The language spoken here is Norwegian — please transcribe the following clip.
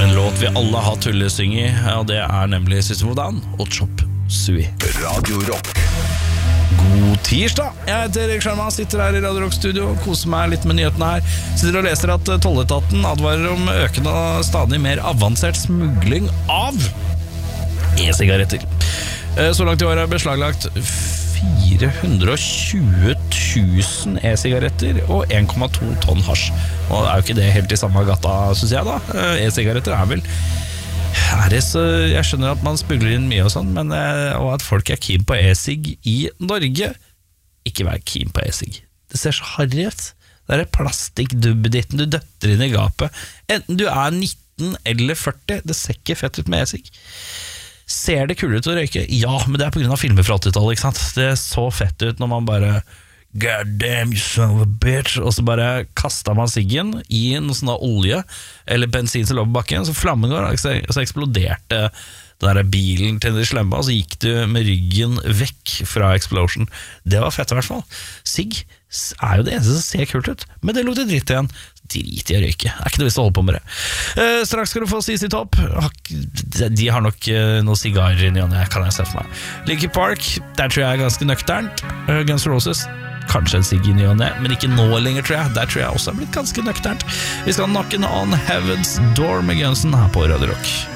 En låt vi alle har tullesynge i, og det nemlig System of a Down og Chop Suey. Radio Rock. God tirsdag! Jeg heter Erik Sjarma, sitter her i Radio Rock-studio, koser meg litt med nyhetene her. Sitter og leser at tolletaten advarer om økende og stadig mer avansert smugling av e-sigaretter. Så langt i år beslaglagt 420 000 e-sigaretter og 1,2 tonn hasj. Og jo ikke det helt i samme gata, synes jeg da. E-sigaretter vel så jeg skjønner at man smugler inn mye og sånn, men og at folk keen på e-sig i Norge. Ikke vær keen på e-sig. Det ser så harry ut. Det plastikkdubbeditten du døtter inn i gapet. Enten du 19 eller 40, det ser ikke fett ut med e-sig. Ser det kul ut å røyke? Ja, men det på grunn av filmer fra 80-tallet, ikke sant? Det så fett ut når man bare God damn, you son of a bitch. Og så bare kastet man siggen i noe sånn olje eller bensin som lå på bakken, så flammen går, og så eksploderte den der bilen til de slemme, og så gikk du med ryggen vekk fra explosion. Det var fett i hvert fall. Sigg jo det eneste som ser kult ut, men det lukter dritt igjen. Drit i å røyke, ikke noe visst å holde på med det. Straks skal du få CC Top. De har nok noen sigarer inni, kan jeg se for meg. Linkin Park, der tror jeg ganske nøkternt. Guns N' Roses, kanskje en sigg inni, men ikke nå lenger, tror jeg. Der tror jeg også blitt ganske nøkternt. Vi skal knock on Heaven's Door med Gunsen her på Radio Rock.